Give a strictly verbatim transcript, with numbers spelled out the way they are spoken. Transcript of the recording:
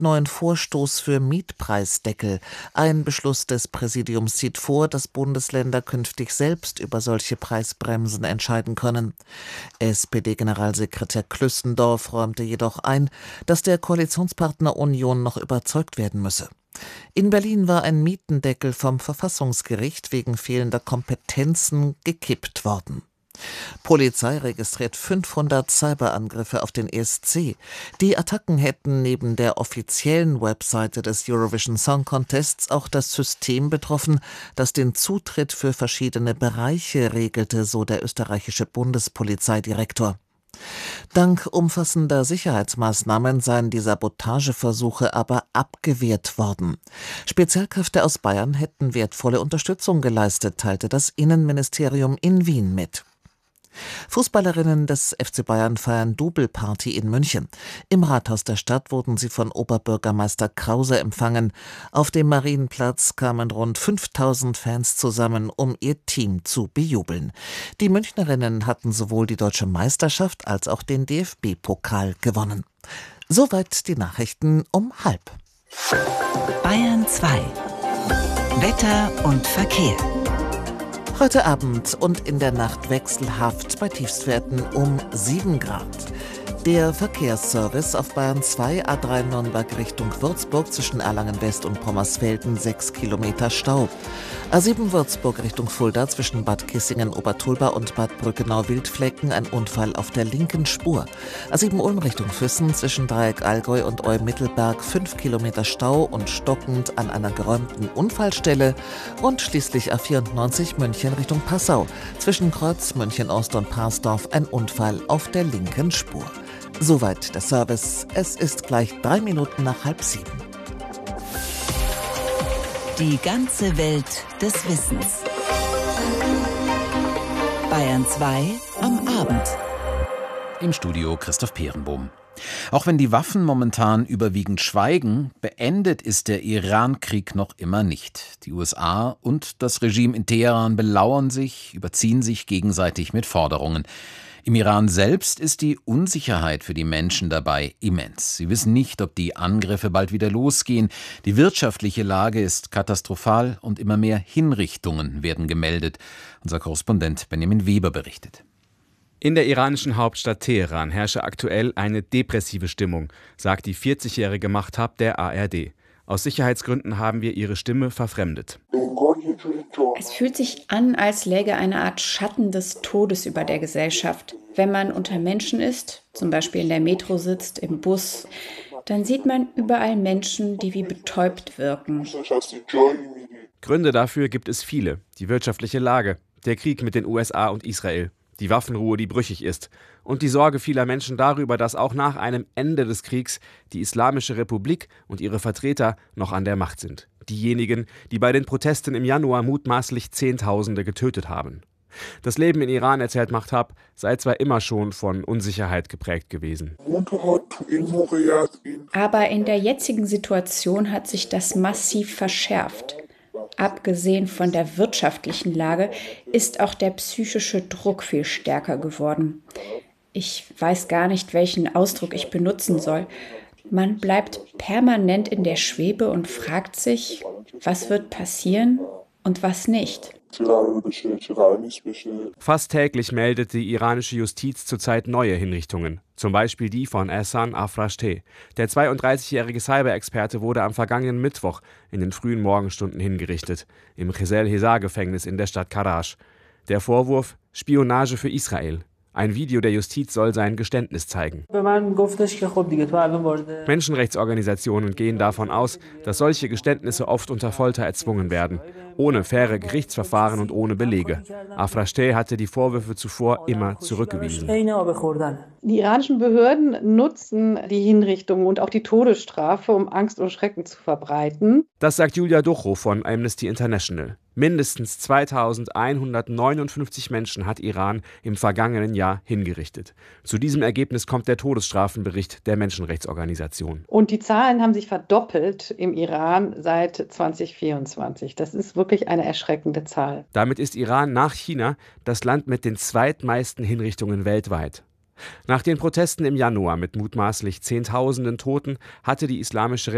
neuen Vorstoß für Mietpreisdeckel. Ein Beschluss des Präsidiums sieht vor, dass Bundesländer künftig selbst über solche Preisbremsen entscheiden können. S P D-Generalsekretär Klüssendorf räumte jedoch ein, dass der Koalitionspartner Union noch überzeugt werden müsse. In Berlin war ein Mietendeckel vom Verfassungsgericht wegen fehlender Kompetenzen gekippt worden. Polizei registriert fünfhundert Cyberangriffe auf den E S C. Die Attacken hätten neben der offiziellen Webseite des Eurovision Song Contests auch das System betroffen, das den Zutritt für verschiedene Bereiche regelte, so der österreichische Bundespolizeidirektor. Dank umfassender Sicherheitsmaßnahmen seien die Sabotageversuche aber abgewehrt worden. Spezialkräfte aus Bayern hätten wertvolle Unterstützung geleistet, teilte das Innenministerium in Wien mit. Fußballerinnen des F C Bayern feiern Double-Party in München. Im Rathaus der Stadt wurden sie von Oberbürgermeister Krause empfangen. Auf dem Marienplatz kamen rund fünftausend Fans zusammen, um ihr Team zu bejubeln. Die Münchnerinnen hatten sowohl die deutsche Meisterschaft als auch den D F B-Pokal gewonnen. Soweit die Nachrichten um halb. Bayern zwei. Wetter und Verkehr. Heute Abend und in der Nacht wechselhaft bei Tiefstwerten um sieben Grad. Der Verkehrsservice auf Bayern zwei, A drei Nürnberg Richtung Würzburg zwischen Erlangen-West und Pommersfelden sechs Kilometer Stau. A sieben Würzburg Richtung Fulda zwischen Bad Kissingen-Obertulba und Bad Brückenau-Wildflecken ein Unfall auf der linken Spur. A sieben Ulm Richtung Füssen zwischen Dreieck Allgäu und Eu-Mittelberg fünf Kilometer Stau und stockend an einer geräumten Unfallstelle. Und schließlich A vierundneunzig München Richtung Passau zwischen Kreuz München-Ost und Parsdorf ein Unfall auf der linken Spur. Soweit der Service. Es ist gleich drei Minuten nach halb sieben. Die ganze Welt des Wissens. Bayern zwei am Abend. Im Studio Christoph Peerenbohm. Auch wenn die Waffen momentan überwiegend schweigen, beendet ist der Iran-Krieg noch immer nicht. Die U S A und das Regime in Teheran belauern sich, überziehen sich gegenseitig mit Forderungen. Im Iran selbst ist die Unsicherheit für die Menschen dabei immens. Sie wissen nicht, ob die Angriffe bald wieder losgehen. Die wirtschaftliche Lage ist katastrophal und immer mehr Hinrichtungen werden gemeldet. Unser Korrespondent Benjamin Weber berichtet. In der iranischen Hauptstadt Teheran herrsche aktuell eine depressive Stimmung, sagt die vierzigjährige Mahtab der A R D. Aus Sicherheitsgründen haben wir ihre Stimme verfremdet. Es fühlt sich an, als läge eine Art Schatten des Todes über der Gesellschaft. Wenn man unter Menschen ist, zum Beispiel in der Metro sitzt, im Bus, dann sieht man überall Menschen, die wie betäubt wirken. Gründe dafür gibt es viele. Die wirtschaftliche Lage, der Krieg mit den U S A und Israel, die Waffenruhe, die brüchig ist, und die Sorge vieler Menschen darüber, dass auch nach einem Ende des Kriegs die Islamische Republik und ihre Vertreter noch an der Macht sind. Diejenigen, die bei den Protesten im Januar mutmaßlich Zehntausende getötet haben. Das Leben in Iran, erzählt Mahtab, sei zwar immer schon von Unsicherheit geprägt gewesen. Aber in der jetzigen Situation hat sich das massiv verschärft. Abgesehen von der wirtschaftlichen Lage ist auch der psychische Druck viel stärker geworden. Ich weiß gar nicht, welchen Ausdruck ich benutzen soll. Man bleibt permanent in der Schwebe und fragt sich, was wird passieren und was nicht. Fast täglich meldet die iranische Justiz zurzeit neue Hinrichtungen. Zum Beispiel die von Ehsan Afrashteh. Der zweiunddreißigjährige Cyber-Experte wurde am vergangenen Mittwoch in den frühen Morgenstunden hingerichtet, im Chesel-Hezar-Gefängnis in der Stadt Karaj. Der Vorwurf: Spionage für Israel. Ein Video der Justiz soll sein Geständnis zeigen. Menschenrechtsorganisationen gehen davon aus, dass solche Geständnisse oft unter Folter erzwungen werden, ohne faire Gerichtsverfahren und ohne Belege. Afrashteh hatte die Vorwürfe zuvor immer zurückgewiesen. Die iranischen Behörden nutzen die Hinrichtungen und auch die Todesstrafe, um Angst und Schrecken zu verbreiten. Das sagt Julia Duchow von Amnesty International. Mindestens zweitausendeinhundertneunundfünfzig Menschen hat Iran im vergangenen Jahr hingerichtet. Zu diesem Ergebnis kommt der Todesstrafenbericht der Menschenrechtsorganisation. Und die Zahlen haben sich verdoppelt im Iran seit zweitausendvierundzwanzig. Das ist wirklich eine erschreckende Zahl. Damit ist Iran nach China das Land mit den zweitmeisten Hinrichtungen weltweit. Nach den Protesten im Januar mit mutmaßlich Zehntausenden Toten hatte die Islamische